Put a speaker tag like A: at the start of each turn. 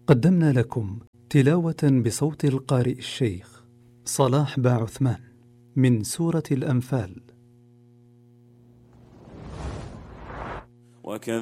A: قدمنا لكم تلاوة بصوت القارئ الشيخ صلاح باعثمان من سورة الأنفال.